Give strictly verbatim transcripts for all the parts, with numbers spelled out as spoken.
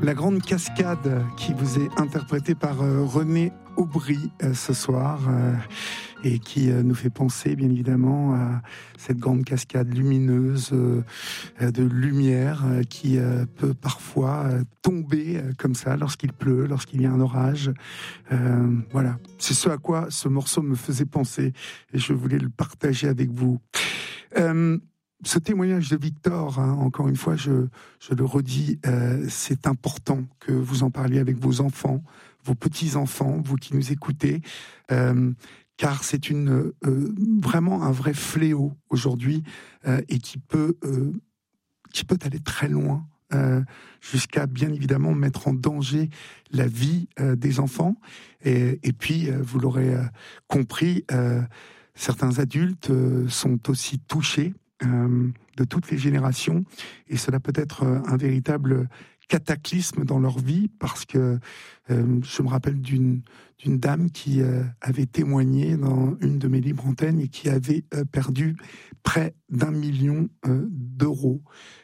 La grande cascade qui vous est interprétée par euh, René Aubry euh, ce soir euh, et qui euh, nous fait penser bien évidemment à cette grande cascade lumineuse euh, de lumière euh, qui euh, peut parfois euh, tomber euh, comme ça lorsqu'il pleut, lorsqu'il y a un orage. Euh, voilà, c'est ce à quoi ce morceau me faisait penser et je voulais le partager avec vous. Euh, Ce témoignage de Victor, hein, encore une fois, je, je le redis, euh, c'est important que vous en parliez avec vos enfants, vos petits-enfants, vous qui nous écoutez, euh, car c'est une euh, vraiment un vrai fléau aujourd'hui euh, et qui peut, euh, qui peut aller très loin. Euh, jusqu'à bien évidemment mettre en danger la vie euh, des enfants. Et, et puis, euh, vous l'aurez euh, compris, euh, certains adultes euh, sont aussi touchés euh, de toutes les générations, et cela peut être euh, un véritable cataclysme dans leur vie, parce que euh, je me rappelle d'une, d'une dame qui euh, avait témoigné dans une de mes libres antennes et qui avait euh, perdu près d'un million euh, d'euros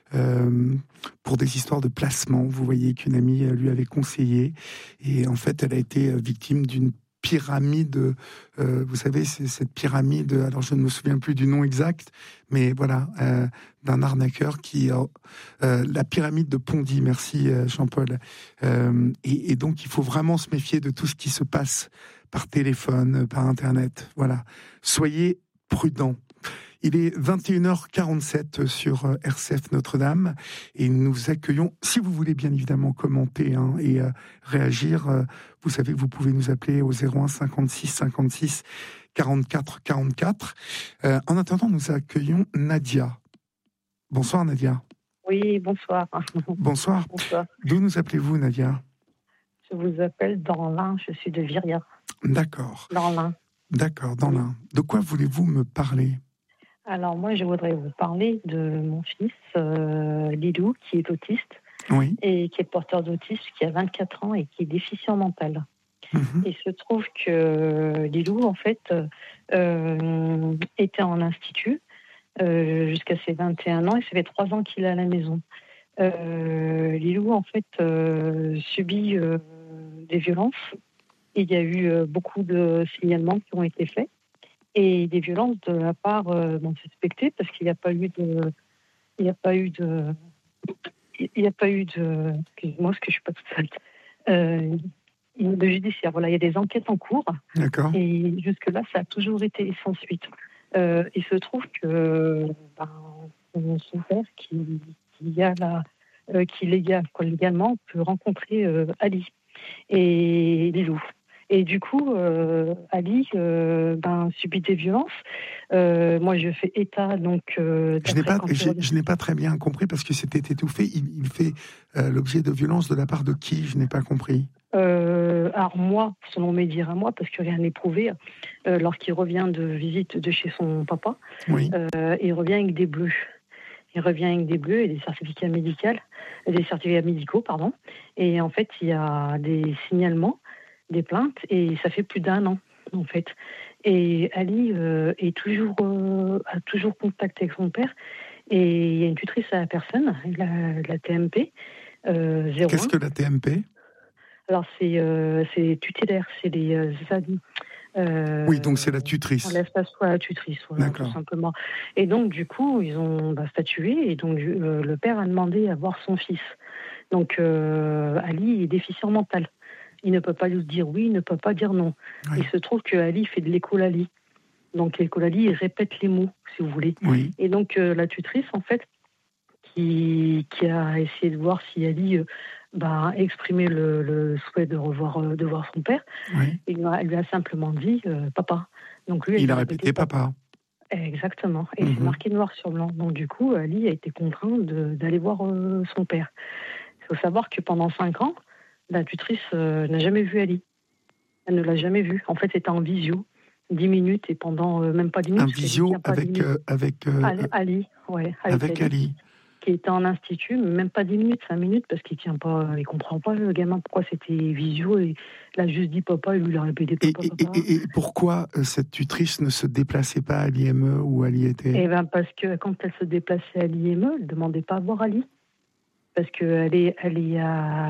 euh, pour des histoires de placement. Vous voyez qu'une amie lui avait conseillé, et en fait elle a été victime d'une pyramide, euh, vous savez, c'est cette pyramide, alors je ne me souviens plus du nom exact, mais voilà, euh, d'un arnaqueur qui... Euh, euh, la pyramide de Pondy, merci euh, Jean-Paul. Euh, et, et donc il faut vraiment se méfier de tout ce qui se passe par téléphone, par Internet. Voilà, soyez prudents. Il est vingt et une heures quarante-sept sur R C F Notre-Dame et nous accueillons, si vous voulez bien évidemment commenter hein, et euh, réagir, euh, vous savez que vous pouvez nous appeler au zéro un cinquante-six cinquante-six quarante-quatre quarante-quatre. Euh, en attendant, nous accueillons Nadia. Bonsoir Nadia. Oui, bonsoir. Bonsoir. Bonsoir. D'où nous appelez-vous Nadia? Je vous appelle dans l'Ain, je suis de Viria. D'accord. Dans l'Ain. D'accord, dans oui. l'Ain. De quoi voulez-vous me parler? Alors moi, je voudrais vous parler de mon fils, euh, Lilou, qui est autiste, oui. et qui est porteur d'autisme, qui a vingt-quatre ans et qui est déficient mental. Mmh. Il se trouve que Lilou, en fait, euh, était en institut euh, jusqu'à ses vingt et un ans, et ça fait trois ans qu'il est à la maison. Euh, Lilou, en fait, euh, subit euh, des violences. Il y a eu euh, beaucoup de signalements qui ont été faits. Et des violences de la part euh, d'un suspecté, parce qu'il n'y a pas eu de, il n'y a pas eu de, il n'y a pas eu de, excusez-moi, parce que je suis pas toute seule, euh, de judiciaire. Voilà, il y a des enquêtes en cours. D'accord. Et jusque là, ça a toujours été sans suite. Euh, il se trouve que ben, son père, qui, qui a la, euh, qui légal, quoi, légalement peut rencontrer euh, Ali et Lilou. Et du coup, euh, Ali euh, ben, subit des violences. Euh, moi, je fais état, donc... Euh, je, n'ai pas, je, je n'ai pas très bien compris, parce que c'était étouffé. Il, il fait euh, l'objet de violences de la part de qui? Je n'ai pas compris. Euh, alors moi, selon mes dires à moi, parce que rien n'est prouvé, euh, lorsqu'il revient de visite de chez son papa, oui. euh, il revient avec des bleus. Il revient avec des bleus et des certificats médicaux, des certificats médicaux, pardon. Et en fait, il y a des signalements, des plaintes, et ça fait plus d'un an, en fait. Et Ali euh, est toujours, euh, a toujours contact avec son père, et il y a une tutrice à la personne, la, la T M P, euh, zéro un. Qu'est-ce que la T M P? Alors, c'est, euh, c'est tutélaire, c'est les euh, amis. Euh, oui, donc c'est la tutrice. On laisse pas soit la tutrice, voilà, tout simplement. Et donc, du coup, ils ont bah, statué, et donc euh, le père a demandé à voir son fils. Donc, euh, Ali est déficient mental. Il ne peut pas lui dire oui, il ne peut pas dire non. Oui. Il se trouve que Ali fait de l'écholalie. Donc, l'écholalie, il répète les mots, si vous voulez. Oui. Et donc, euh, la tutrice, en fait, qui, qui a essayé de voir si Ali euh, bah, exprimait le, le souhait de revoir, euh, de voir son père, oui. il, elle lui a simplement dit euh, papa. Donc, lui, il a répété, répété papa. papa. Exactement. Et mm-hmm. c'est marqué noir sur blanc. Donc, du coup, Ali a été contraint de, d'aller voir euh, son père. Il faut savoir que pendant cinq ans, la tutrice euh, n'a jamais vu Ali. Elle ne l'a jamais vu. En fait, c'était en visio, dix minutes, et pendant euh, même pas dix minutes. Un visio avec, euh, avec euh, Ali, Ali, ouais, avec, avec Ali, Ali. Qui était en institut, mais même pas dix minutes, cinq minutes, parce qu'il tient pas, il comprend pas le gamin pourquoi c'était visio, et il a juste dit papa, et lui il a répété papa. Et, papa. Et, et, et pourquoi cette tutrice ne se déplaçait pas à l'I M E où Ali était? Eh ben parce que quand elle se déplaçait à l'I M E, elle demandait pas à voir Ali. parce qu'elle est, elle est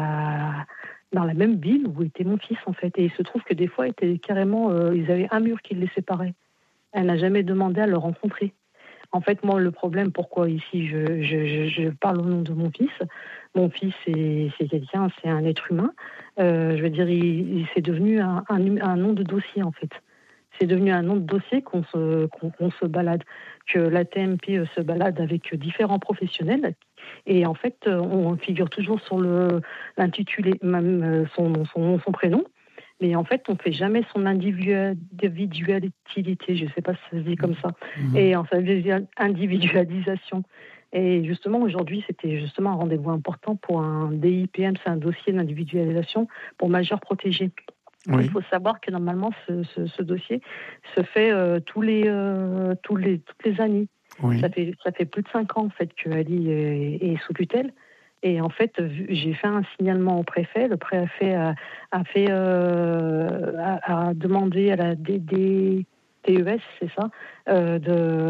à, dans la même ville où était mon fils, en fait. Et il se trouve que des fois, était carrément, euh, ils avaient un mur qui les séparait. Elle n'a jamais demandé à le rencontrer. En fait, moi, le problème, pourquoi ici je, je, je, je parle au nom de mon fils, mon fils, c'est, c'est quelqu'un, c'est un être humain. Euh, je veux dire, il, il, c'est devenu un, un, un nom de dossier, en fait. C'est devenu un nom de dossier qu'on se, qu'on, qu'on se balade, que la T M P se balade avec différents professionnels. Et en fait, on figure toujours sur le, l'intitulé, même son, son, son prénom. Mais en fait, on ne fait jamais son individualité, je ne sais pas si ça se dit comme ça, mmh. et en sa individualisation. Et justement, aujourd'hui, c'était justement un rendez-vous important pour un D I P M, c'est un dossier d'individualisation pour majeurs protégés. Oui. Il faut savoir que normalement, ce, ce, ce dossier se fait euh, tous les, euh, tous les, toutes les années. Oui. Ça fait, ça fait plus de cinq ans en fait, que Ali est, est sous tutelle. Et en fait, j'ai fait un signalement au préfet. Le préfet a, a fait, euh, a, a demandé à la D D T E S, c'est ça, euh,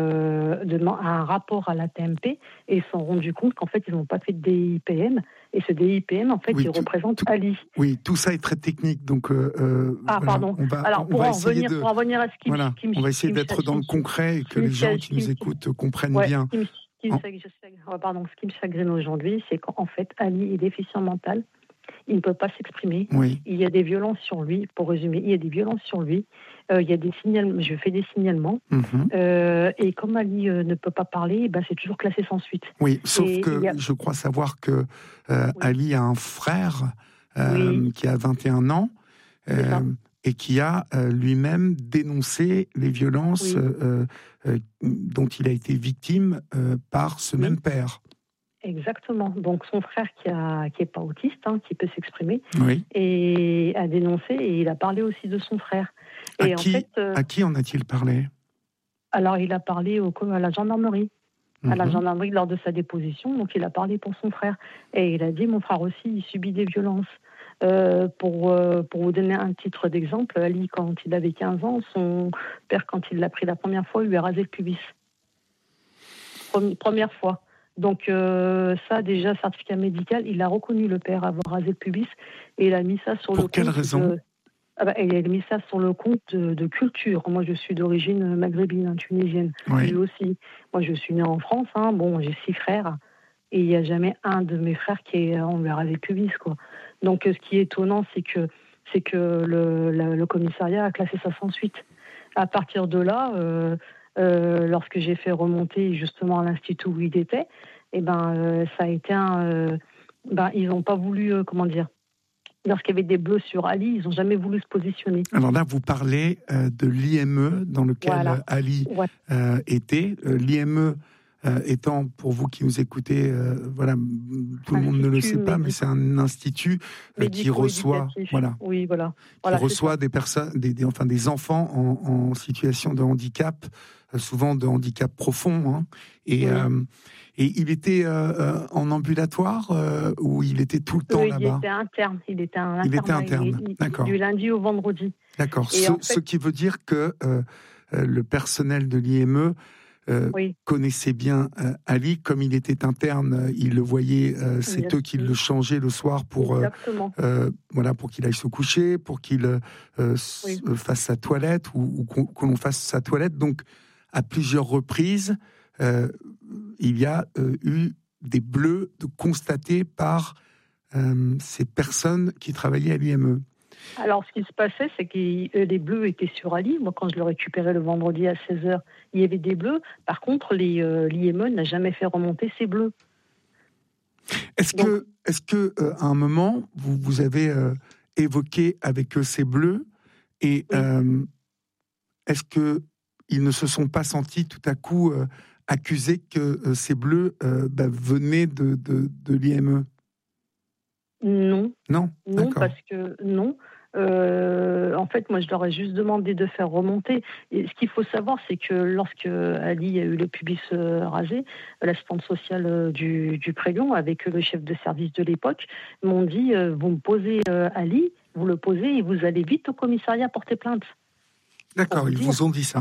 de, de un rapport à la T M P, et ils se sont rendus compte qu'en fait, ils n'ont pas fait de D I P M. Et ce D I P M, en fait, oui, il tout, représente tout, Ali. Oui, tout ça est très technique, donc. Euh, ah, voilà, pardon. On va, Alors, on pour, va en revenir, de, pour en revenir à ce qui, voilà, qui me. On va essayer qui d'être me, dans le concret et que les gens qui nous écoutent comprennent ouais, bien. Ce qui me, qui me, en... pardon, ce qui me chagrine aujourd'hui, c'est qu'en fait, Ali est déficient mental. Il ne peut pas s'exprimer. Oui. Il y a des violences sur lui. Pour résumer, il y a des violences sur lui. Euh, il y a des signalements. Je fais des signalements. Mm-hmm. Euh, et comme Ali euh, ne peut pas parler, ben, c'est toujours classé sans suite. Oui, sauf et que a... je crois savoir que euh, oui. Ali a un frère euh, oui. qui a vingt et un ans euh, et qui a euh, lui-même dénoncé les violences oui. euh, euh, dont il a été victime euh, par ce oui. même père. Exactement. Donc son frère qui a qui est pas autiste, hein, qui peut s'exprimer, oui. et a dénoncé, et il a parlé aussi de son frère. À et qui, en fait, euh, à qui en a-t-il parlé? Alors il a parlé au, à la gendarmerie, mm-hmm. à la gendarmerie lors de sa déposition. Donc il a parlé pour son frère, et il a dit mon frère aussi il subit des violences. Euh, pour euh, pour vous donner un titre d'exemple, Ali quand il avait quinze ans, son père quand il l'a pris la première fois lui a rasé le pubis. Première fois. Donc euh, ça, déjà, certificat médical, il a reconnu le père avoir rasé le pubis, et il a mis ça sur Pour le compte. Pour quelle raison de... ah bah, il a mis ça sur le compte de, de culture. Moi, je suis d'origine maghrébine, hein, tunisienne. Oui. Lui aussi. Moi, je suis née en France. Hein. Bon, j'ai six frères, et il n'y a jamais un de mes frères qui est on lui a rasé le pubis, quoi. Donc, ce qui est étonnant, c'est que c'est que le, le, le commissariat a classé ça sans suite. À partir de là. Euh, Euh, lorsque j'ai fait remonter justement à l'institut où il était, eh ben, euh, ça a été un... Euh, ben, ils n'ont pas voulu, euh, comment dire, lorsqu'il y avait des bleus sur Ali, ils n'ont jamais voulu se positionner. Alors là, vous parlez euh, de l'I M E dans lequel voilà. Ali ouais. euh, était. Euh, L'I M E euh, étant, pour vous qui nous écoutez, euh, voilà, tout le monde ne le sait pas, médico. mais c'est un institut euh, qui reçoit, voilà, oui, voilà. qui voilà, reçoit des personnes, des, des, enfin des enfants en, en situation de handicap, euh, souvent de handicap profond, hein, et oui. euh, Et il était euh, en ambulatoire euh, ou il était tout le temps oui, là-bas? Il était interne. Il était, un il était interne. Il, il, D'accord. Du lundi au vendredi. D'accord. Ce, fait... ce qui veut dire que euh, le personnel de l'I M E euh, oui. connaissait bien euh, Ali. Comme il était interne, il le voyait. Euh, c'est Bien eux qui le changeaient le soir pour euh, euh, voilà, pour qu'il aille se coucher, pour qu'il euh, oui. fasse sa toilette ou, ou qu'on, que l'on fasse sa toilette. Donc, à plusieurs reprises. Euh, il y a euh, eu des bleus de constatés par euh, ces personnes qui travaillaient à l'I M E. Alors, ce qui se passait, c'est que les bleus étaient sur Ali. Moi, quand je le récupérais le vendredi à seize heures, il y avait des bleus. Par contre, les, euh, l'I M E n'a jamais fait remonter ces bleus. Est-ce Donc, que, est-ce que euh, à un moment, vous, vous avez euh, évoqué avec eux ces bleus et oui. euh, est-ce qu'ils ne se sont pas sentis tout à coup euh, accusé que euh, ces bleus euh, bah, venaient de, de, de l'I M E? Non. Non, non d'accord. Parce que non. Euh, en fait, moi, je leur ai juste demandé de faire remonter. Et ce qu'il faut savoir, c'est que lorsque Ali a eu le pubis euh, rasé, l'assistante sociale euh, du, du Prélion, avec le chef de service de l'époque, m'ont dit euh, vous me posez euh, Ali, vous le posez et vous allez vite au commissariat porter plainte. D'accord, ils vous ont dit ça.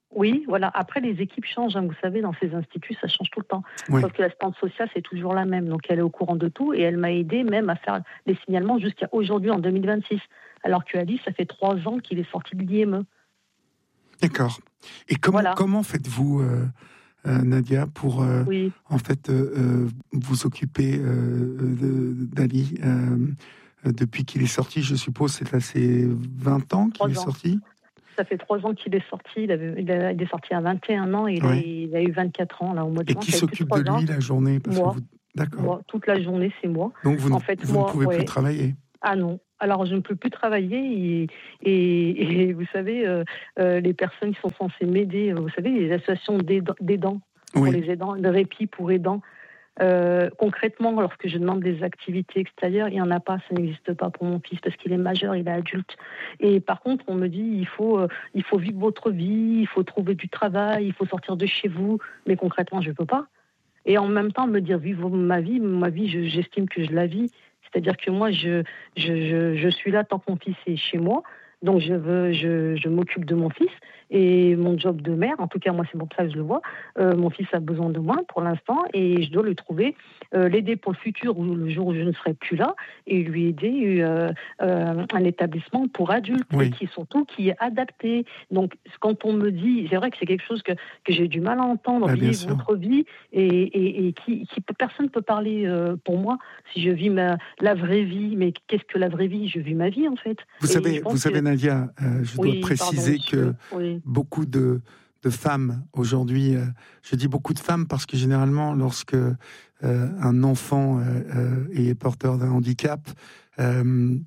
Oui, voilà. Après, les équipes changent. Hein. Vous savez, dans ces instituts, ça change tout le temps. Oui. Sauf que l'assistante sociale, c'est toujours la même. Donc, elle est au courant de tout et elle m'a aidé même à faire les signalements jusqu'à aujourd'hui, en deux mille vingt-six. Alors que Ali, ça fait trois ans qu'il est sorti de l'I M E. D'accord. Et comment, Voilà. comment faites-vous, euh, euh, Nadia, pour euh, Oui. en fait euh, euh, vous occuper euh, de- d'Ali euh, depuis qu'il est sorti? Je suppose c'est là, c'est vingt ans qu'il Trois est ans. sorti. Ça fait trois ans qu'il est sorti. Il, avait, il, a, il est sorti à vingt et un ans et il, Ouais. a, il a eu vingt-quatre ans là, au mois de Et juin. qui Ça fait plus s'occupe de trois ans. lui la journée? Parce Moi. que vous... D'accord. Moi. Toute la journée, c'est moi. Donc vous, en ne, fait, vous moi, ne pouvez ouais. plus travailler? Ah non. Alors, je ne peux plus travailler et, et, et vous savez, euh, euh, les personnes qui sont censées m'aider, vous savez, les associations d'aidants, d'aidants pour Oui. les aidants, de répit pour aidants, euh, concrètement, lorsque je demande des activités extérieures, il n'y en a pas, ça n'existe pas pour mon fils parce qu'il est majeur, il est adulte. Et par contre, on me dit, il faut, euh, il faut vivre votre vie, il faut trouver du travail, il faut sortir de chez vous. Mais concrètement, je ne peux pas. Et en même temps, me dire vivre ma vie, ma vie, je, j'estime que je la vis. C'est-à-dire que moi, je, je, je, je suis là tant que mon fils est chez moi. Donc, je, veux, je, je m'occupe de mon fils. Et mon job de mère, en tout cas, moi, c'est pour ça que je le vois. Euh, mon fils a besoin de moi pour l'instant et je dois le trouver, euh, l'aider pour le futur, ou le jour où je ne serai plus là, et lui aider euh, euh, un établissement pour adultes, Oui. et qui surtout qui est adapté. Donc, quand on me dit, c'est vrai que c'est quelque chose que, que j'ai du mal à entendre, Bah, bien vivre sûr. votre vie, et, et, et qui, qui personne ne peut parler euh, pour moi si je vis ma, la vraie vie. Mais qu'est-ce que la vraie vie? Je vis ma vie, en fait. Vous Et savez, je pense vous savez que... Nadia, euh, je Oui, dois préciser pardon, que oui. beaucoup de, de femmes aujourd'hui, euh, je dis beaucoup de femmes parce que généralement, lorsque euh, un enfant euh, euh, est porteur d'un handicap, euh,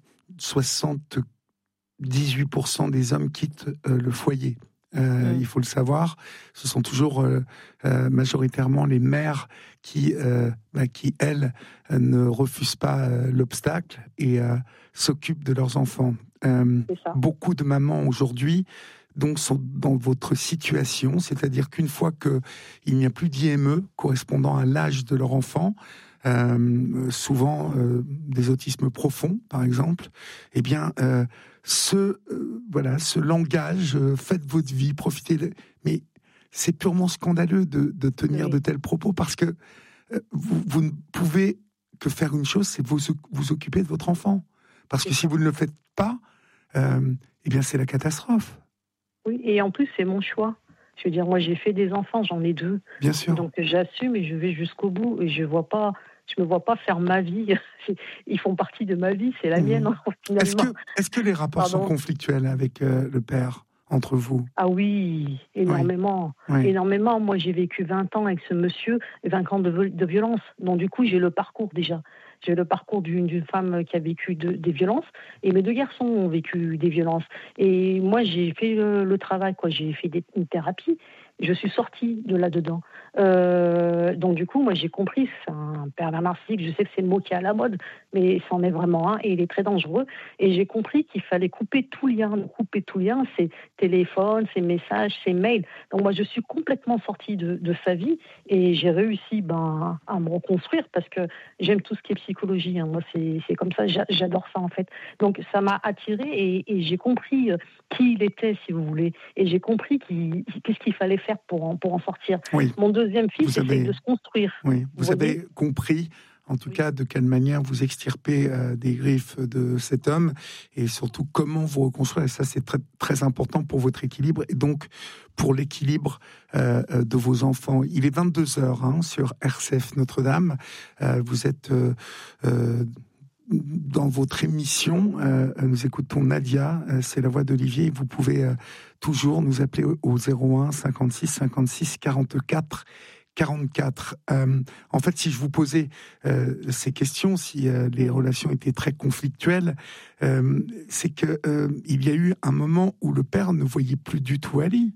soixante-dix-huit pour cent des hommes quittent euh, le foyer. Euh, mm. Il faut le savoir, ce sont toujours euh, euh, majoritairement les mères qui, euh, bah, qui elles, euh, ne refusent pas euh, l'obstacle et euh, s'occupent de leurs enfants. Euh, beaucoup de mamans aujourd'hui donc sont dans votre situation, c'est-à-dire qu'une fois qu'il n'y a plus d'I M E correspondant à l'âge de leur enfant, euh, souvent euh, des autismes profonds, par exemple, eh bien, euh, ce euh, voilà, ce langage, euh, faites votre vie, profitez. De... Mais c'est purement scandaleux de, de tenir oui. de tels propos parce que euh, vous, vous ne pouvez que faire une chose, c'est vous vous occuper de votre enfant. Parce que si vous ne le faites pas, euh, eh bien, c'est la catastrophe. Oui, et en plus, c'est mon choix. Je veux dire, moi, j'ai fait des enfants, j'en ai deux. Bien sûr. Donc, j'assume et je vais jusqu'au bout. Et je vois pas, je me vois pas faire ma vie. Ils font partie de ma vie, c'est la mmh. mienne, hein, finalement. Est-ce que, est-ce que les rapports Pardon. sont conflictuels avec euh, le père, entre vous? Ah oui, énormément. Oui. Oui. Énormément. Moi, j'ai vécu vingt ans avec ce monsieur, vingt ans de, de violence. Donc, du coup, j'ai le parcours déjà. J'ai le parcours d'une, d'une femme qui a vécu de, des violences, et mes deux garçons ont vécu des violences. Et moi, j'ai fait le, le travail, quoi. J'ai fait des, une thérapie. Je suis sortie de là-dedans. Euh, donc, du coup, moi, j'ai compris, c'est un pervers narcissique. Je sais que c'est le mot qui est à la mode, mais c'en est vraiment un, et il est très dangereux. Et j'ai compris qu'il fallait couper tout lien. Couper tout lien, c'est téléphone, ses messages, ses mails. Donc, moi, je suis complètement sortie de, de sa vie, et j'ai réussi ben, à me reconstruire, parce que j'aime tout ce qui est psychologie. Hein. Moi, c'est, c'est comme ça, j'adore ça, en fait. Donc, ça m'a attirée, et, et j'ai compris qui il était, si vous voulez. Et j'ai compris qu'il, qu'est-ce qu'il fallait faire pour en, pour en sortir. Oui. Mon deuxième fils vous essaye avez, de se construire. Oui, vous, vous avez compris, en tout oui. cas, de quelle manière vous extirpez euh, des griffes de cet homme, et surtout comment vous reconstruire. Et ça, c'est très, très important pour votre équilibre, et donc pour l'équilibre euh, de vos enfants. Il est vingt-deux heures hein, sur R C F Notre-Dame. Euh, vous êtes... Euh, euh, dans votre émission, euh, nous écoutons Nadia, euh, c'est la voix d'Olivier. Vous pouvez euh, toujours nous appeler au zéro un cinquante-six cinquante-six quarante-quatre quarante-quatre. Euh, en fait, si je vous posais euh, ces questions, si euh, les relations étaient très conflictuelles, euh, c'est que euh, il y a eu un moment où le père ne voyait plus du tout Ali.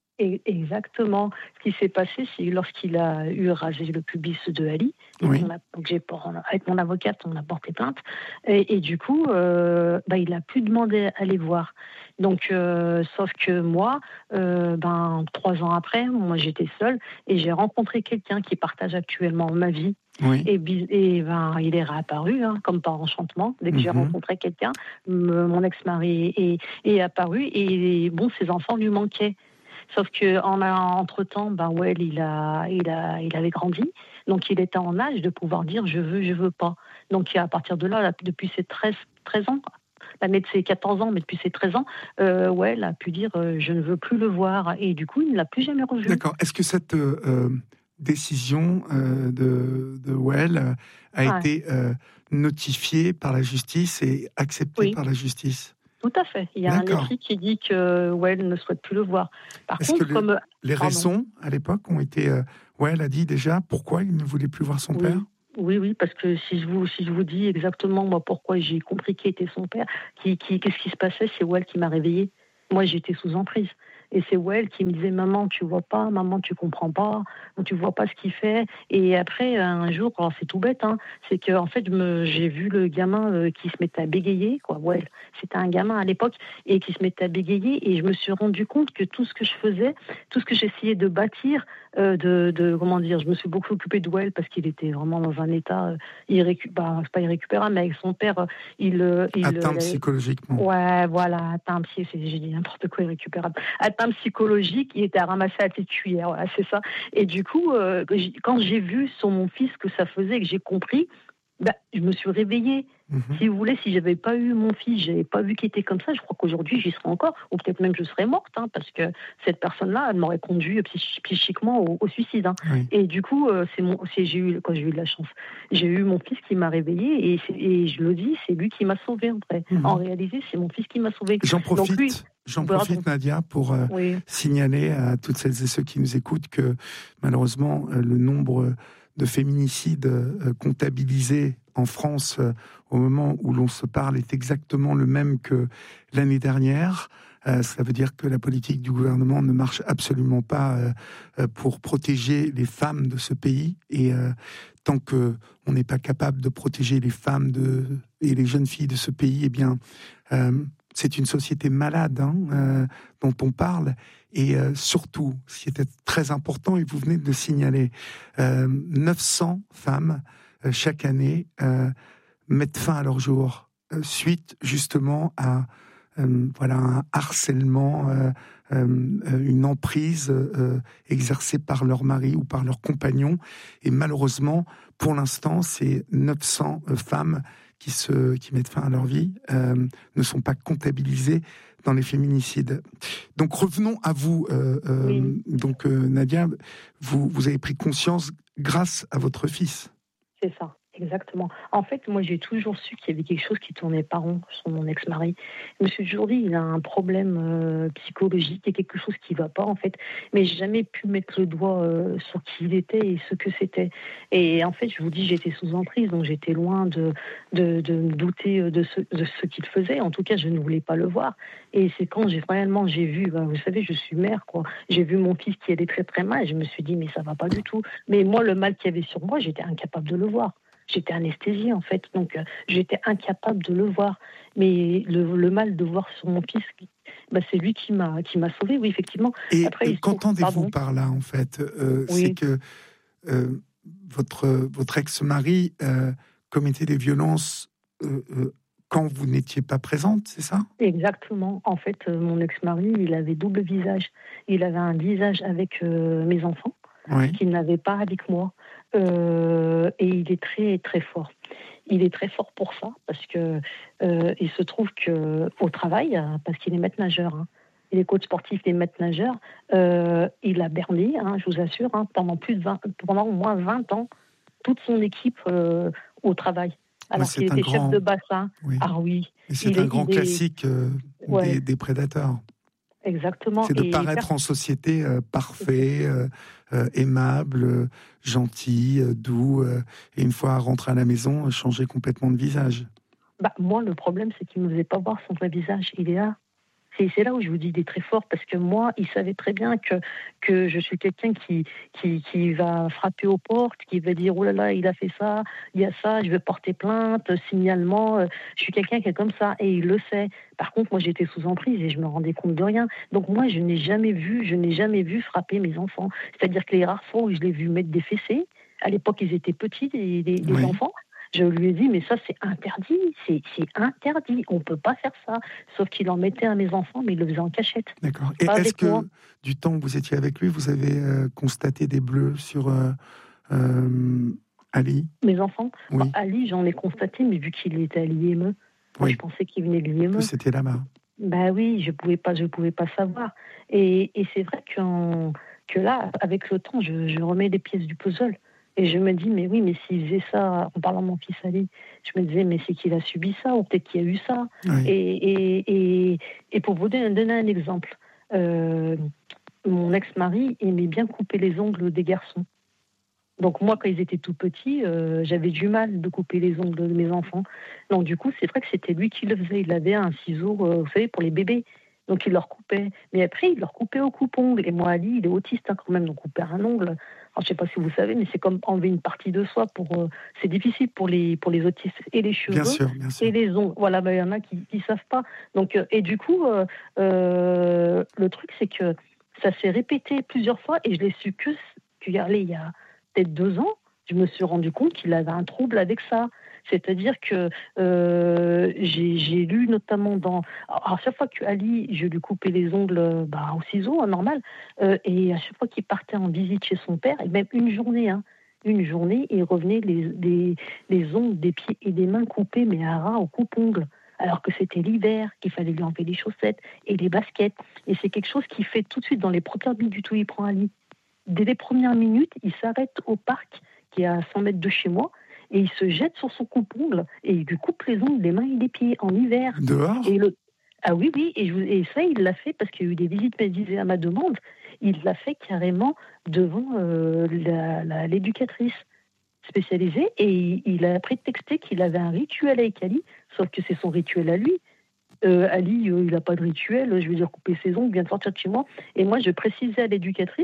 Exactement. Ce qui s'est passé, c'est lorsqu'il a eu rasé le pubis de Ali. Et oui. on a, donc j'ai, avec mon avocate, on a porté plainte. Et, et du coup, euh, bah, il n'a plus demandé à les voir. Donc, euh, sauf que moi, euh, ben, trois ans après, moi j'étais seule et j'ai rencontré quelqu'un qui partage actuellement ma vie. Oui. Et, et ben, il est réapparu, hein, comme par enchantement. Dès que mm-hmm. j'ai rencontré quelqu'un, me, mon ex-mari est, est apparu et bon, ses enfants lui manquaient. Sauf que en entre temps, ben Well, il a, il a, il avait grandi, donc il était en âge de pouvoir dire je veux, je veux pas. Donc à partir de là, là depuis ses treize, treize ans, l'année de ses quatorze ans, mais depuis ses treize ans, euh, Well a pu dire euh, je ne veux plus le voir, et du coup il ne l'a plus jamais revu. D'accord. Est-ce que cette euh, décision euh, de, de Well euh, a ouais. été euh, notifiée par la justice et acceptée oui. par la justice? Tout à fait. Il y a D'accord. un écrit qui dit que Well ne souhaite plus le voir. Par Est-ce contre, que les, comme les raisons à l'époque ont été, euh, Well a dit déjà pourquoi il ne voulait plus voir son oui. père? Oui, oui, parce que si je vous, si je vous dis exactement moi pourquoi j'ai compris qui était son père, qui, qui, qu'est-ce qui se passait, c'est Well qui m'a réveillée. Moi, j'étais sous emprise. Et c'est Well qui me disait « Maman, tu vois pas, maman, tu comprends pas, tu vois pas ce qu'il fait. » Et après, un jour, alors c'est tout bête, hein, c'est que en fait, me, j'ai vu le gamin euh, qui se mettait à bégayer, quoi. Well, c'était un gamin à l'époque, et qui se mettait à bégayer, et je me suis rendu compte que tout ce que je faisais, tout ce que j'essayais de bâtir, euh, de, de, comment dire, je me suis beaucoup occupée de Well parce qu'il était vraiment dans un état euh, irrécupérable, bah, c'est pas irrécupérable, mais avec son père, il... il atteint il, psychologiquement. Ouais, voilà, atteint psy, j'ai dit n'importe quoi, irrécupérable. Atteint psychologique, il était à ramasser à la petite cuillère, voilà, c'est ça. Et du coup, euh, quand j'ai vu sur mon fils que ça faisait et que j'ai compris, bah, je me suis réveillée. Mm-hmm. Si vous voulez, si j'avais pas eu mon fils, j'avais pas vu qu'il était comme ça, je crois qu'aujourd'hui j'y serais encore, ou peut-être même je serais morte, hein, parce que cette personne-là, elle m'aurait conduit psychiquement au, au suicide. Hein. Oui. Et du coup, euh, c'est mon, c'est, j'ai eu, quand j'ai eu de la chance, j'ai eu mon fils qui m'a réveillée, et, et je le dis, c'est lui qui m'a sauvée en vrai. Mm-hmm. En réalité, c'est mon fils qui m'a sauvée. J'en profite. Donc, lui, J'en profite, Nadia, pour euh, oui. signaler à toutes celles et ceux qui nous écoutent que malheureusement, euh, le nombre de féminicides euh, comptabilisés en France euh, au moment où l'on se parle est exactement le même que l'année dernière. Euh, cela veut dire que la politique du gouvernement ne marche absolument pas euh, pour protéger les femmes de ce pays. Et euh, tant qu'on n'est pas capable de protéger les femmes de, et les jeunes filles de ce pays, eh bien... Euh, c'est une société malade hein, euh, dont on parle, et euh, surtout, ce qui était très important, et vous venez de le signaler, euh, neuf cents femmes euh, chaque année euh, mettent fin à leur jour euh, suite justement à euh, voilà un harcèlement, euh, euh, une emprise euh, exercée par leur mari ou par leur compagnon, et malheureusement, pour l'instant, ces neuf cents euh, femmes qui, se, qui mettent fin à leur vie, euh, ne sont pas comptabilisés dans les féminicides. Donc revenons à vous, euh, euh, oui. donc euh, Nadia, vous, vous avez pris conscience grâce à votre fils. C'est ça. Exactement. En fait, moi, j'ai toujours su qu'il y avait quelque chose qui tournait pas rond sur mon ex-mari. Je me suis toujours dit, il a un problème euh, psychologique, il y a quelque chose qui va pas, en fait. Mais j'ai jamais pu mettre le doigt euh, sur qui il était et ce que c'était. Et en fait, je vous dis, j'étais sous emprise, donc j'étais loin de, de, de me douter de ce, de ce qu'il faisait. En tout cas, je ne voulais pas le voir. Et c'est quand j'ai réellement, j'ai vu, ben, vous savez, je suis mère, quoi. J'ai vu mon fils qui allait très très mal, et je me suis dit, mais ça va pas du tout. Mais moi, le mal qu'il y avait sur moi, j'étais incapable de le voir. J'étais anesthésiée, en fait, donc euh, j'étais incapable de le voir. Mais le, le mal de voir sur mon fils, bah, c'est lui qui m'a, qui m'a sauvée, oui, effectivement. Et Après, qu'entendez-vous par là, en fait euh, oui. C'est que euh, votre, votre ex-mari euh, commettait des violences euh, euh, quand vous n'étiez pas présente, c'est ça ? Exactement. En fait, euh, mon ex-mari, il avait double visage. Il avait un visage avec euh, mes enfants, oui. qu'il n'avait pas avec moi. Euh, et il est très très fort. Il est très fort pour ça parce que euh, il se trouve que au travail, parce qu'il est maître nageur, hein, il est coach sportif, il est maître nageur, euh, il a berné, hein, je vous assure, hein, pendant plus de vingt, pendant au moins vingt ans, toute son équipe euh, au travail. Alors ouais, qu'il était grand... chef de bassin. Oui. Ah oui. Et c'est il un est, grand classique est... euh, ouais. des, des prédateurs. Exactement. C'est de et paraître per... en société euh, parfait, euh, euh, aimable, euh, gentil, euh, doux, euh, et une fois rentré à la maison, euh, changer complètement de visage. Bah, moi, le problème, c'est qu'il ne me faisait pas voir son vrai visage. Il est là. C'est, c'est là où je vous dis il est très fort, parce que moi, il savait très bien que, que je suis quelqu'un qui, qui, qui va frapper aux portes, qui va dire « Oh là là, il a fait ça, il y a ça, je vais porter plainte, signalement. » Je suis quelqu'un qui est comme ça, et il le sait. Par contre, moi, j'étais sous emprise et je me rendais compte de rien. Donc moi, je n'ai jamais vu, je n'ai jamais vu frapper mes enfants. C'est-à-dire que les rares fois où je l'ai vu mettre des fessées, à l'époque, ils étaient petits, les, les, les oui. enfants, Je lui ai dit, mais ça, c'est interdit. C'est, c'est interdit. On ne peut pas faire ça. Sauf qu'il en mettait à mes enfants, mais il le faisait en cachette. D'accord. Et est-ce que, moi. du temps où vous étiez avec lui, vous avez euh, constaté des bleus sur euh, euh, Ali ? Mes enfants oui. Bon, Ali, j'en ai constaté, mais vu qu'il était à l'I M E, moi, oui. je pensais qu'il venait de l'I M E. Que c'était là-bas. Ben oui, je ne pouvais pas, je pouvais pas savoir. Et, et c'est vrai qu'en, que là, avec le temps, je, je remets les pièces du puzzle. Et je me dis, mais oui, mais s'il faisait ça, en parlant de mon fils Ali, je me disais, mais c'est qu'il a subi ça, ou peut-être qu'il y a eu ça. Oui. Et, et, et, et pour vous donner, donner un exemple, euh, mon ex-mari aimait bien couper les ongles des garçons. Donc moi, quand ils étaient tout petits, euh, j'avais du mal de couper les ongles de mes enfants. Donc du coup, c'est vrai que c'était lui qui le faisait. Il avait un ciseau, euh, vous savez, pour les bébés. Donc il leur coupait. Mais après, il leur coupait au coupe-ongle. Et moi, Ali, il est autiste hein, quand même, donc couper un ongle. Alors, je ne sais pas si vous savez, mais c'est comme enlever une partie de soi. Pour, euh, c'est difficile pour les, pour les autistes. Et les cheveux, bien sûr, bien sûr. et les ongles. Voilà, ben, il y en a qui ne savent pas. Donc, euh, et du coup, euh, euh, le truc, c'est que ça s'est répété plusieurs fois. Et je l'ai su que, qu'il y a, il y a peut-être deux ans, je me suis rendu compte qu'il avait un trouble avec ça. C'est-à-dire que euh, j'ai, j'ai lu notamment dans... Alors, à chaque fois que Ali, je lui coupais les ongles bah, au ciseau, hein, normal, euh, et à chaque fois qu'il partait en visite chez son père, et même une journée, hein, une journée, il revenait les, les, les ongles des pieds et des mains coupés, mais à ras au coupe-ongles. Alors que c'était l'hiver, qu'il fallait lui enlever les chaussettes et les baskets. Et c'est quelque chose qu'il fait tout de suite dans les premières minutes du tout, il prend Ali. Dès les premières minutes, il s'arrête au parc qui est à cent mètres de chez moi et il se jette sur son coupe-ongle et il lui coupe les ongles des mains et des pieds en hiver. Dehors ? Et le... Ah oui, oui, et, je... et ça, il l'a fait parce qu'il y a eu des visites médicales à ma demande. Il l'a fait carrément devant euh, la, la, l'éducatrice spécialisée et il, il a prétexté qu'il avait un rituel avec Ali, sauf que c'est son rituel à lui. Euh, Ali, euh, il n'a pas de rituel, je vais dire couper ses ongles, vient de sortir de chez moi. Et moi, je précisais à l'éducatrice,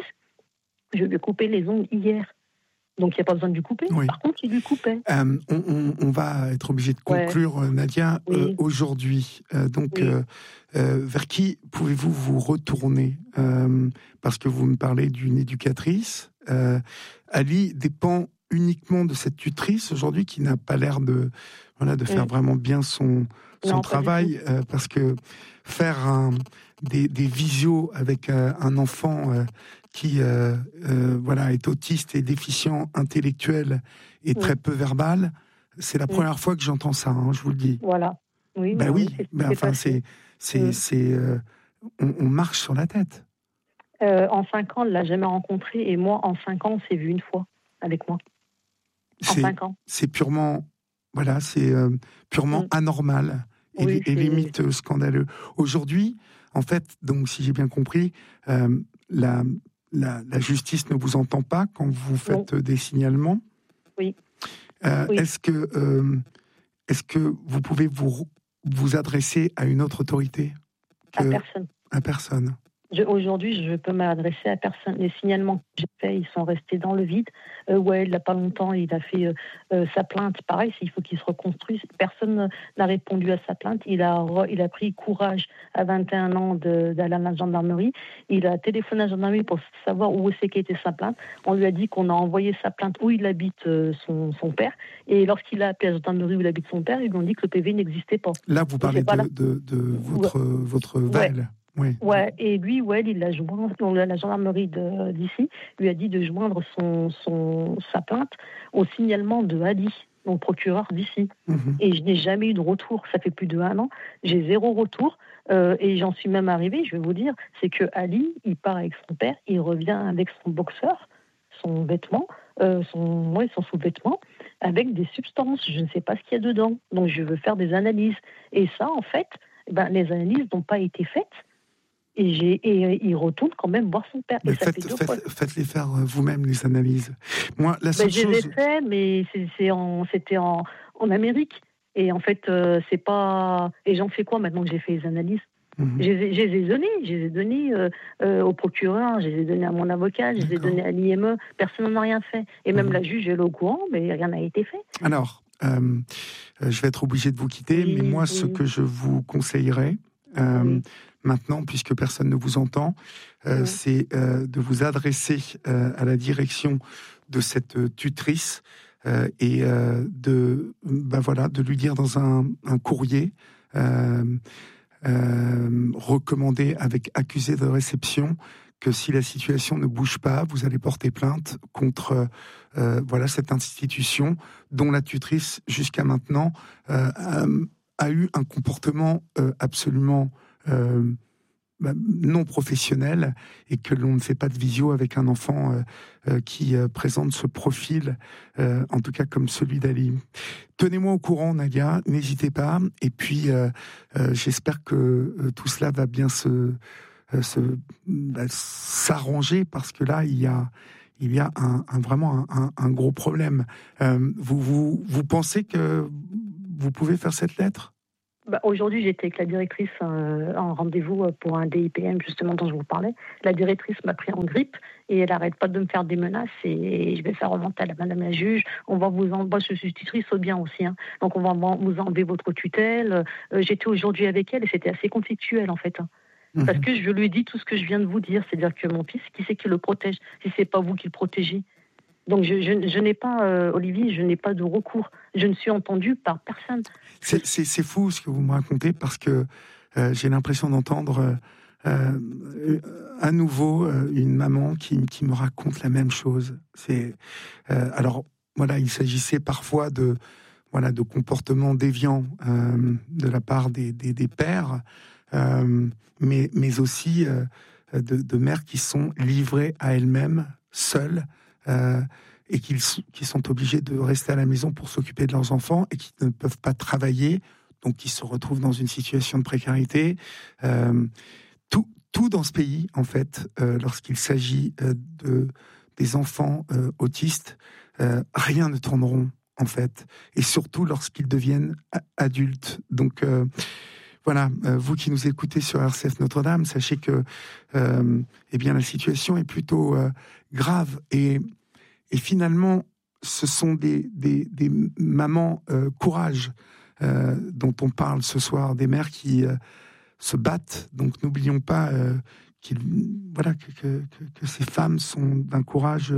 je lui ai coupé les ongles hier. Donc, il n'y a pas besoin de lui couper. Oui. Par contre, il lui coupait. Euh, on, on, on va être obligé de conclure, ouais. Nadia. Oui. Euh, aujourd'hui, euh, donc, oui. euh, euh, vers qui pouvez-vous vous retourner euh, parce que vous me parlez d'une éducatrice. Euh, Ali dépend uniquement de cette tutrice aujourd'hui qui n'a pas l'air de, voilà, de faire oui. vraiment bien son, son non, travail. Euh, parce que faire un, des, des visios avec euh, un enfant... Euh, qui euh, euh, voilà, est autiste et déficient intellectuel et oui. très peu verbal, c'est la oui. première fois que j'entends ça, hein, je vous le dis. Voilà. Oui, ben oui, oui ben enfin, c'est, c'est, oui. c'est, euh, on, on marche sur la tête. Euh, en cinq ans, elle ne l'a jamais rencontré, et moi, en cinq ans, on s'est vu une fois avec moi. En c'est, cinq ans. C'est purement, voilà, c'est euh, purement mm. anormal et, oui, et limite euh, scandaleux. Aujourd'hui, en fait, donc, si j'ai bien compris, euh, la La, la justice ne vous entend pas quand vous faites non. des signalements. Oui. Euh, oui. Est-ce que, euh, est-ce que vous pouvez vous, vous adresser à une autre autorité que... À personne. À personne. Je, aujourd'hui, je peux m'adresser à personne. Les signalements que j'ai faits, ils sont restés dans le vide. Euh, ouais, il n'y a pas longtemps, il a fait euh, euh, sa plainte. Pareil, il faut qu'il se reconstruise. Personne n'a répondu à sa plainte. Il a, il a pris courage à vingt et un ans de, d'aller à la gendarmerie. Il a téléphoné à la gendarmerie pour savoir où c'est qu'était sa plainte. On lui a dit qu'on a envoyé sa plainte où il habite euh, son, son père. Et lorsqu'il a appelé à la gendarmerie où il habite son père, ils lui ont dit que le P V n'existait pas. Là, vous parlez de, de, de votre, ouais. votre Val. Ouais. Oui. Ouais, et lui, ouais, il l'a joint, la gendarmerie de, d'ici lui a dit de joindre son, son, sa plainte au signalement de Ali, mon procureur d'ici. Mm-hmm. Et je n'ai jamais eu de retour. Ça fait plus de un an. J'ai zéro retour. Euh, et j'en suis même arrivée, je vais vous dire, c'est que Ali, il part avec son père, il revient avec son boxeur, son vêtement, euh, son, ouais, son sous-vêtement, avec des substances. Je ne sais pas ce qu'il y a dedans. Donc, je veux faire des analyses. Et ça, en fait, ben, les analyses n'ont pas été faites. Et, j'ai, et euh, il retourne quand même voir son père. Mais et ça faites, fait deux faites, fois. Faites-les faire vous-même, les analyses. Moi, la seule ben, chose... Je les ai fait, mais c'est, c'est en, c'était en, en Amérique. Et en fait, euh, c'est pas... Et j'en fais quoi maintenant que j'ai fait les analyses? Mm-hmm. Je, les, je les ai données. Je les ai données euh, euh, au procureur, je les ai données à mon avocat, je les ai données à l'I M E. Personne n'en a rien fait. Et même mm-hmm. la juge, elle est au courant, mais rien n'a été fait. Alors, euh, je vais être obligé de vous quitter, oui, mais moi, oui. ce que je vous conseillerais... Euh, oui. Maintenant, puisque personne ne vous entend, euh, oui. c'est euh, de vous adresser euh, à la direction de cette tutrice euh, et euh, de, ben voilà, de lui dire dans un, un courrier euh, euh, recommandé avec accusé de réception que si la situation ne bouge pas, vous allez porter plainte contre euh, voilà cette institution dont la tutrice jusqu'à maintenant euh, a, a eu un comportement euh, absolument euh, non professionnel et que l'on ne fait pas de visio avec un enfant euh, euh, qui euh, présente ce profil, euh, en tout cas comme celui d'Ali. Tenez-moi au courant, Nadia, n'hésitez pas. Et puis, euh, euh, j'espère que euh, tout cela va bien se, euh, se bah, s'arranger parce que là, il y a, il y a un, un, vraiment un, un gros problème. Euh, vous, vous, vous pensez que vous pouvez faire cette lettre ? Bah, aujourd'hui, j'étais avec la directrice euh, en rendez-vous pour un D I P M, justement, dont je vous parlais. La directrice m'a pris en grippe et elle n'arrête pas de me faire des menaces et je vais faire remonter à la madame la juge. On va vous enlever, moi, je suis tutrice au bien aussi, hein. Donc on va vous enlever votre tutelle. Euh, j'étais aujourd'hui avec elle et c'était assez conflictuel, en fait. Hein. Mmh. Parce que je lui ai dit tout ce que je viens de vous dire, c'est-à-dire que mon fils, qui c'est qui le protège si c'est pas vous qui le protégez? Donc je, je, je n'ai pas, euh, Olivier, je n'ai pas de recours. Je ne suis entendue par personne. C'est, c'est, c'est fou ce que vous me racontez parce que euh, j'ai l'impression d'entendre euh, à nouveau euh, une maman qui, qui me raconte la même chose. C'est, euh, alors voilà, il s'agissait parfois de, voilà, de comportements déviants euh, de la part des, des, des pères, euh, mais, mais aussi euh, de, de mères qui sont livrées à elles-mêmes, seules, Euh, et qu'ils qui sont obligés de rester à la maison pour s'occuper de leurs enfants et qui ne peuvent pas travailler, donc qui se retrouvent dans une situation de précarité. Euh, tout, tout dans ce pays, en fait, euh, lorsqu'il s'agit euh, de, des enfants euh, autistes, euh, rien ne tourne rond, en fait, et surtout lorsqu'ils deviennent a- adultes. Donc, euh, voilà, euh, vous qui nous écoutez sur R C F Notre-Dame, sachez que euh, eh bien, la situation est plutôt euh, grave et Et finalement, ce sont des, des, des mamans euh, courage euh, dont on parle ce soir, des mères qui euh, se battent. Donc n'oublions pas euh, qu'il, voilà, que, que, que ces femmes sont d'un courage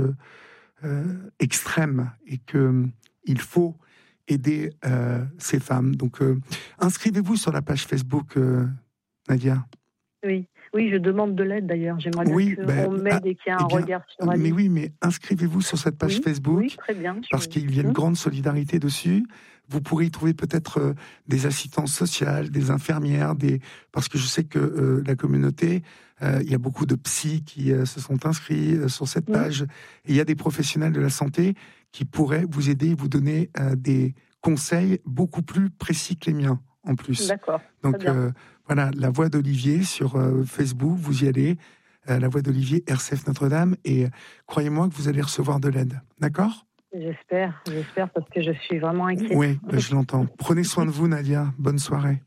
euh, extrême et qu'il faut aider euh, ces femmes. Donc euh, inscrivez-vous sur la page Facebook, euh, Nadia. Oui. Oui, je demande de l'aide d'ailleurs. J'aimerais bien oui, qu'on ben, m'aide et qu'il y ait un eh bien, regard sur Ali. Mais oui, mais inscrivez-vous sur cette page oui, Facebook, oui, très bien, parce je... qu'il y a une grande solidarité dessus. Vous pourrez y trouver peut-être euh, des assistantes sociales, des infirmières, des... parce que je sais que euh, la communauté, euh, il y a beaucoup de psys qui euh, se sont inscrits euh, sur cette page. Oui. Et il y a des professionnels de la santé qui pourraient vous aider, vous donner euh, des conseils beaucoup plus précis que les miens, en plus. D'accord. Donc, euh, voilà, la voix d'Olivier sur euh, Facebook, vous y allez, euh, la voix d'Olivier, R C F Notre-Dame, et euh, croyez-moi que vous allez recevoir de l'aide, d'accord ? J'espère, j'espère, parce que je suis vraiment inquiète. Oui, je l'entends. Prenez soin de vous, Nadia. Bonne soirée.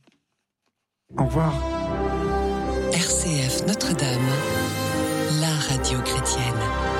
Au revoir. R C F Notre-Dame, la radio chrétienne.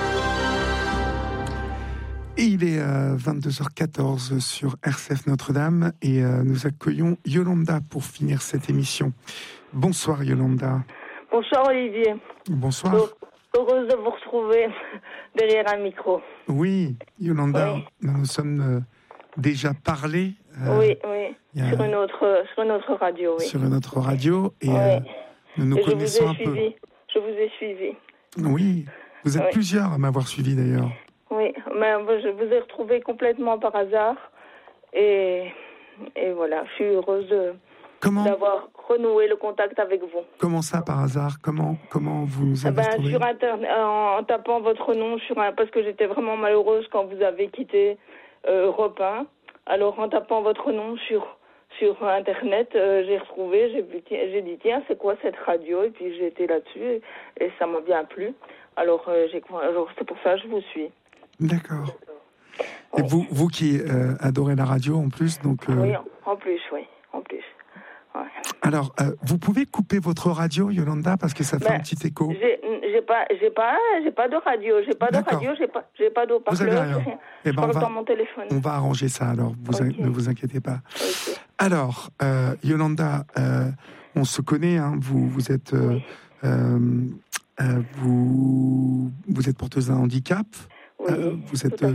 Et il est euh, vingt-deux heures quatorze sur R C F Notre-Dame et euh, nous accueillons Yolanda pour finir cette émission. Bonsoir Yolanda. Bonsoir Olivier. Bonsoir. Heureuse de vous retrouver derrière un micro. Oui, Yolanda, oui. nous nous sommes euh, déjà parlé. Euh, oui, oui, a... sur, une autre, sur une autre radio. Oui. Sur une autre radio et oui. euh, nous nous et connaissons un suivi. peu. Je vous ai suivi. Oui, vous êtes oui. plusieurs à m'avoir suivi d'ailleurs. Oui, mais je vous ai retrouvé complètement par hasard et, et voilà, je suis heureuse de, d'avoir renoué le contact avec vous. Comment ça par hasard ? Comment comment vous nous avez ben, trouvé ? Sur internet, en, en tapant votre nom sur un, parce que j'étais vraiment malheureuse quand vous avez quitté euh, Europe un. Alors en tapant votre nom sur sur internet, euh, j'ai retrouvé, j'ai, vu, j'ai dit tiens c'est quoi cette radio, et puis j'ai été là-dessus et, et ça m'a bien plu. Alors, euh, j'ai, alors c'est pour ça que je vous suis. D'accord. Et oui. vous, vous qui euh, adorez la radio en plus, donc. Euh... Oui, en plus, oui, en plus. Ouais. Alors, euh, vous pouvez couper votre radio, Yolanda, parce que ça fait ben, un petit écho. J'ai, j'ai pas, j'ai pas, j'ai pas de radio, j'ai pas D'accord. de radio, j'ai pas, j'ai pas d'eau-parleur. Vous avez rien. rien. Eh ben, je parle on va, dans mon téléphone. On va arranger ça. Alors, vous okay. in, ne vous inquiétez pas. Okay. Alors, euh, Yolanda, euh, on se connaît. Hein, vous, vous êtes, euh, oui. euh, vous, vous êtes porteuse d'un handicap. Oui, euh, vous êtes tout à fait.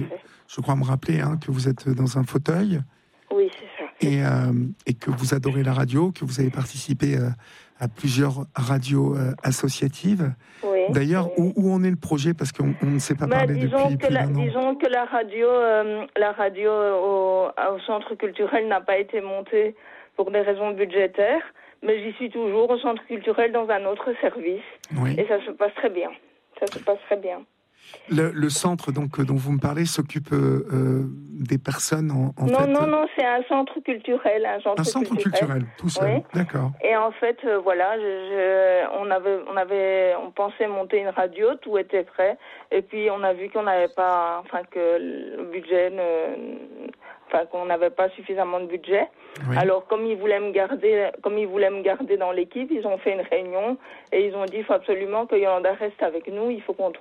je crois me rappeler hein, que vous êtes dans un fauteuil. Oui, c'est ça. Et, euh, et que vous adorez la radio, que vous avez participé euh, à plusieurs radios euh, associatives. Oui. D'ailleurs, oui. où, où en est le projet? Parce qu'on on ne s'est pas bah, parlé disons depuis que plus la, d'un an. Disons que la radio, euh, la radio au, au centre culturel n'a pas été montée pour des raisons budgétaires, mais j'y suis toujours au centre culturel dans un autre service. Oui. Et ça se passe très bien. Ça se passe très bien. Le, le centre donc, dont vous me parlez s'occupe euh, euh, des personnes en, en non, fait... Non, non, c'est un centre culturel. Un centre, un centre culturel, culturel tout seul, oui. D'accord. Et en fait, euh, voilà, je, je, on, avait, on, avait, on pensait monter une radio, tout était prêt. Et puis on a vu qu'on n'avait pas, enfin que le budget, ne, enfin qu'on n'avait pas suffisamment de budget. Oui. Alors comme ils voulaient me garder, comme ils voulaient me garder dans l'équipe, ils ont fait une réunion et ils ont dit il faut absolument que Yolanda reste avec nous, il faut qu'on